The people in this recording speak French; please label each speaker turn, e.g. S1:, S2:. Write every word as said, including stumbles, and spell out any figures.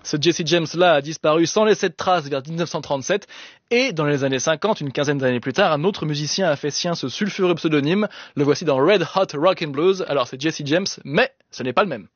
S1: Ce Jesse James-là a disparu sans laisser de traces vers dix-neuf cent trente-sept et dans les années cinquante, une quinzaine d'années plus tard, un autre musicien a fait sien ce sulfureux pseudonyme. Le voici dans Red Hot Rock and Blues. Alors c'est Jesse James, mais ce n'est pas le même.